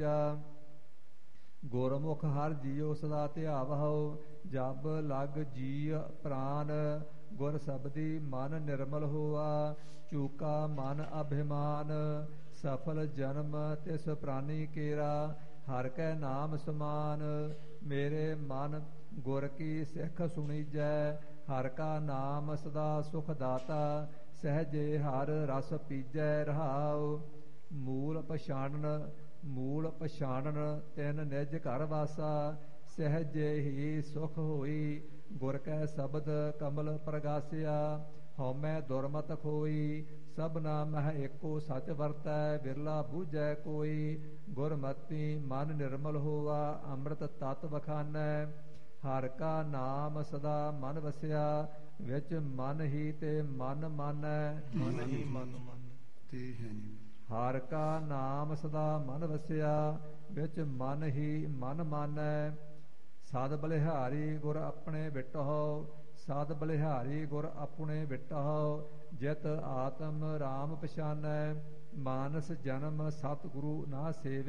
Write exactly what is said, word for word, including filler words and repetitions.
ਗੁਰਮੁਖ ਹਰ ਜੀਉ ਸਦਾ ਧਿਆਵਹੁ, ਜਬ ਲਗ ਜੀ ਪ੍ਰਾਨ ਗੁਰ ਸਬਦੀ ਮਨ ਨਿਰਮਲ ਹੋਆ। ਚੂਕਾ ਮਨ ਅਭਿਮਾਨ ਸਫਲ ਜਨਮ ਤਿਸ ਪ੍ਰਾਨੀ ਕੇਰਾ, ਹਰ ਕੈ ਨਾਮ ਸਮਾਨ। ਮੇਰੇ ਮਨ ਗੁਰ ਕੀ ਸਿੱਖ ਸੁਣੀਜੈ, ਹਰ ਕਾ ਨਾਮ ਸਦਾ ਸੁਖ ਦਾਤਾ। ਸਹਿਜੇ ਹਰ ਰਸ ਪੀਜੈ ਰਹਾਉ, ਮੂਲ ਪਛਾਣਨ ਮੂਲ ਪਛਾਣਨ ਤਿਨ ਨਿਜ ਘਰ ਵਾਸਾ। ਸਹਿਜੇ ਹੀ ਸੁਖ ਹੋਈ ਗੁਰ ਕੈ ਸ਼ਬਦ ਕਮਲ ਪ੍ਰਗਾਸਿਆ। ਹਉਮੈ ਦੁਰਮਤ ਖੋਈ ਸਭਨਾ ਮਹਿ ਏਕੋ ਸਚ ਵਰਤੈ, ਬਿਰਲਾ ਬੂਝੈ ਕੋਈ। ਗੁਰਮਤਿ ਮਨ ਨਿਰਮਲ ਹੋਆ ਅੰਮ੍ਰਿਤ ਤਤ ਵਖਾਨੈ। ਹਰ ਕਾ ਨਾਮ ਸਦਾ ਮਨ ਵਸਿਆ, ਵਿੱਚ ਮਨ ਹੀ ਤੇ ਮਨ ਮਾਨੈ। ਮਨ ਹੀ ਮਨ ਮਨ ਤੇ ਹੈ। ਹਰ ਕਾ ਨਾਮ ਸਦਾ ਮਨ ਵਸਿਆ, ਵਿੱਚ ਮਨ ਹੀ ਮਨ ਮਾਨੈ। ਸਦ ਬਲਿਹਾਰੀ ਗੁਰ ਆਪਣੇ ਬਿਟਹੁ, ਸਦ ਬਲਿਹਾਰੀ ਗੁਰ ਆਪਣੇ ਬਿਟਹੁ। ਜਿਤ ਆਤਮ ਰਾਮ ਪਛਾਨੈ, ਮਾਨਸ ਜਨਮ ਸਤਿਗੁਰੂ ਨਾ ਸੇਵ